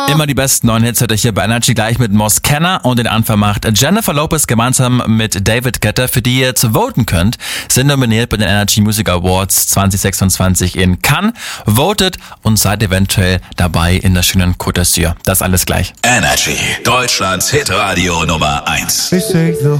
Immer die besten neuen Hits hört ihr hier bei Energy gleich mit Moss Kenner und den Anfang macht Jennifer Lopez gemeinsam mit David Guetta, für die ihr jetzt voten könnt, sind nominiert bei den Energy Music Awards 2026 in Cannes. Votet und seid eventuell dabei in der schönen Côte d'Azur. Das alles gleich. Energy, Deutschlands Hitradio Nummer 1.